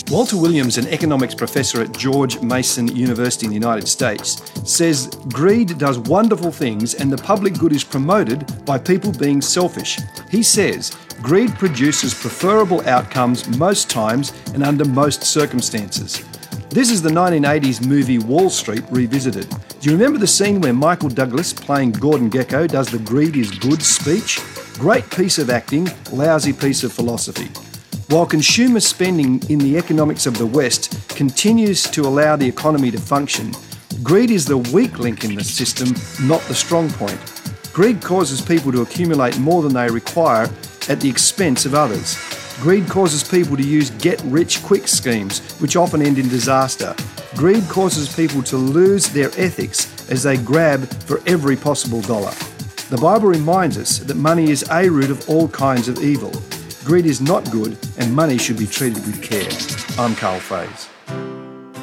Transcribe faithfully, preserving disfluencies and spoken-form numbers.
Walter Williams, an economics professor at George Mason University in the United States, says greed does wonderful things and the public good is promoted by people being selfish. He says greed produces preferable outcomes most times and under most circumstances. This is the nineteen eighties movie Wall Street Revisited. Do you remember the scene where Michael Douglas, playing Gordon Gekko, does the greed is good speech? Great piece of acting, lousy piece of philosophy. While consumer spending in the economics of the West continues to allow the economy to function, greed is the weak link in the system, not the strong point. Greed causes people to accumulate more than they require at the expense of others. Greed causes people to use get-rich-quick schemes, which often end in disaster. Greed causes people to lose their ethics as they grab for every possible dollar. The Bible reminds us that money is a root of all kinds of evil. Greed is not good and money should be treated with care. I'm Carl Fraser.